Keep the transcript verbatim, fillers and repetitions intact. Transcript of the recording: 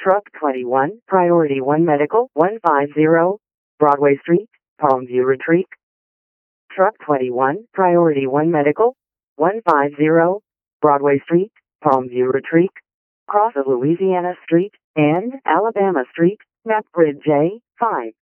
Truck twenty-one, Priority one Medical, one fifty, Broadway Street, Palmview Retreat. Truck twenty-one, Priority one Medical, one fifty, Broadway Street, Palmview Retreat. Cross of Louisiana Street and Alabama Street, map grid J five.